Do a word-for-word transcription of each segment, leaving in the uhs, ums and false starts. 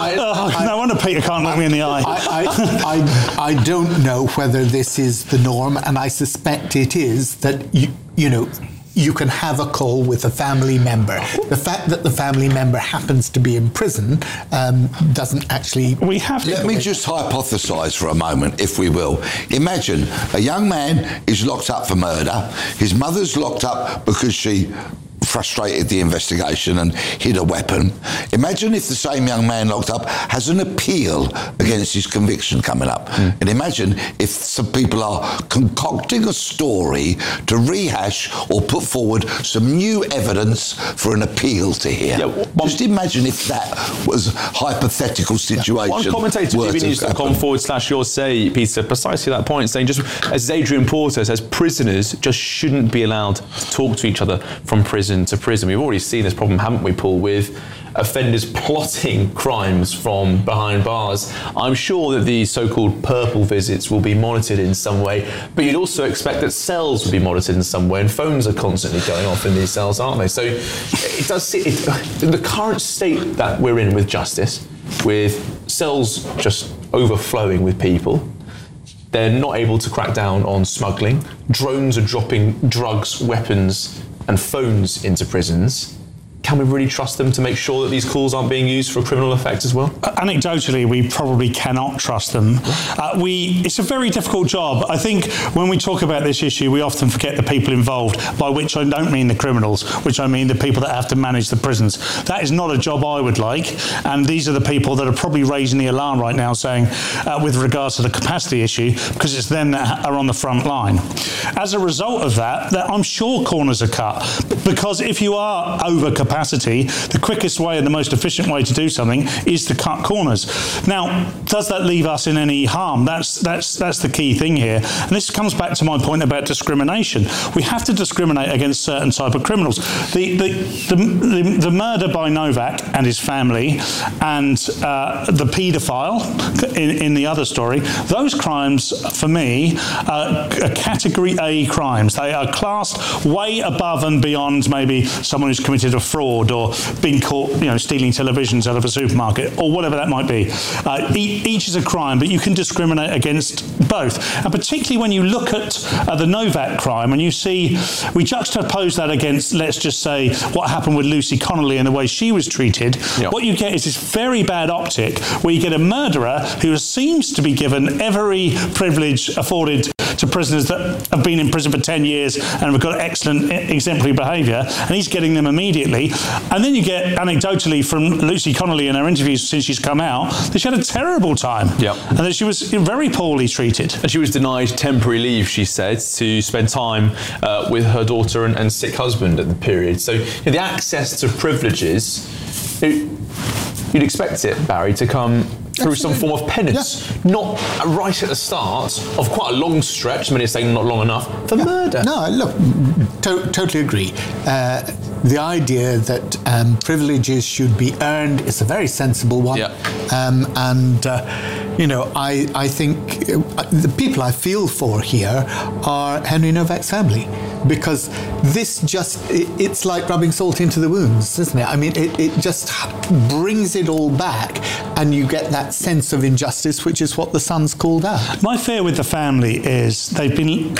I, oh, I, no wonder Peter can't look me in the eye. I, I, I, I don't know whether this is the norm, and I suspect it is, that you, you know, you can have a call with a family member. The fact that the family member happens to be in prison um, doesn't actually... We have to... Let me just hypothesise for a moment, if we will. Imagine a young man is locked up for murder. His mother's locked up because she frustrated the investigation and hid a weapon. Imagine if the same young man locked up has an appeal against his conviction coming up. Mm. And imagine if some people are concocting a story to rehash or put forward some new evidence for an appeal to hear. Yeah, one, Just imagine if that was a hypothetical situation. One commentator, T V news dot com forward slash your say, Peter, precisely that point, saying just as Adrian Porter says, prisoners just shouldn't be allowed to talk to each other from prison to prison. We've already seen this problem, haven't we, Paul, with offenders plotting crimes from behind bars. I'm sure that the so-called purple visits will be monitored in some way, but you'd also expect that cells will be monitored in some way, and phones are constantly going off in these cells, aren't they? So it does see it, the current state that we're in with justice, with cells just overflowing with people. They're not able to crack down on smuggling. Drones are dropping drugs, weapons and phones into prisons. Can we really trust them to make sure that these calls aren't being used for a criminal effect as well? Uh, anecdotally, we probably cannot trust them. Uh, we, it's a very difficult job. I think when we talk about this issue, we often forget the people involved, by which I don't mean the criminals, which I mean the people that have to manage the prisons. That is not a job I would like, and these are the people that are probably raising the alarm right now, saying, uh, with regards to the capacity issue, because it's them that are on the front line. As a result of that, that I'm sure corners are cut, because if you are over capacity, the quickest way and the most efficient way to do something is to cut corners. Now, does that leave us in any harm? That's that's that's the key thing here. And this comes back to my point about discrimination. We have to discriminate against certain type of criminals. The the the, the, the murder by Novak and his family, and uh, the paedophile in, in the other story, those crimes for me are category A crimes. They are classed way above and beyond maybe someone who's committed a fraud or being caught, you know, stealing televisions out of a supermarket or whatever that might be. Uh, each is a crime, but you can discriminate against both. And particularly when you look at uh, the Novak crime and you see, we juxtapose that against, let's just say, what happened with Lucy Connolly and the way she was treated. Yep. What you get is this very bad optic where you get a murderer who seems to be given every privilege afforded to prisoners that have been in prison for ten years and have got excellent exemplary behaviour, and he's getting them immediately. And then you get, anecdotally, from Lucy Connolly in her interviews since she's come out, that she had a terrible time. Yep. And that she was very poorly treated. And she was denied temporary leave, she said, to spend time uh, with her daughter and, and sick husband at the period. So you know, the access to privileges, it, you'd expect it, Barry, to come through Absolutely. some form of penance, yeah. not right at the start of quite a long stretch, many are saying not long enough, for yeah. murder. No, look, to- totally agree. Uh, the idea that um, privileges should be earned is a very sensible one. Yeah. Um, and, uh, you know, I, I think uh, the people I feel for here are Henry Novak's family, because this just, it, it's like rubbing salt into the wounds, isn't it? I mean, it, it just brings it all back, and you get that sense of injustice, which is what the Sun's called out. My fear with the family is they've been...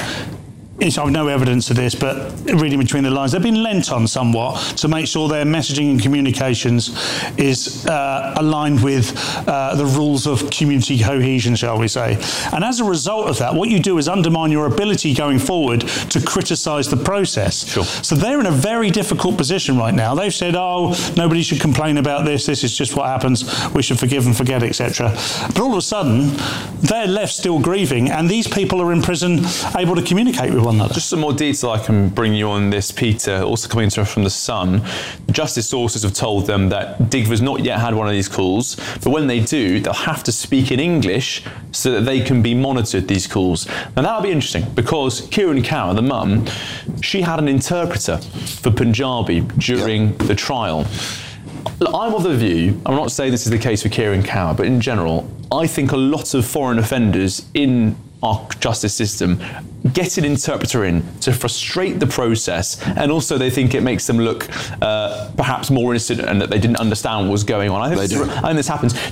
I've no evidence of this, but reading between the lines, they've been lent on somewhat to make sure their messaging and communications is uh, aligned with uh, the rules of community cohesion, shall we say. And as a result of that, what you do is undermine your ability going forward to criticise the process. Sure. So they're in a very difficult position right now. They've said, oh, nobody should complain about this, this is just what happens, we should forgive and forget, et cetera. But all of a sudden, they're left still grieving, and these people are in prison able to communicate with one another. Just some more detail I can bring you on this, Peter, also coming to us from The Sun. The justice sources have told them that Digby's not yet had one of these calls, but when they do, they'll have to speak in English so that they can be monitored, these calls. Now that'll be interesting, because Kieran Kaur, the mum, she had an interpreter for Punjabi during yep. the trial. I'm of the view, I'm not saying this is the case for Kieran Kaur, but in general, I think a lot of foreign offenders in our justice system get an interpreter in to frustrate the process, and also they think it makes them look uh, perhaps more innocent and that they didn't understand what was going on. I think, this, I think this happens.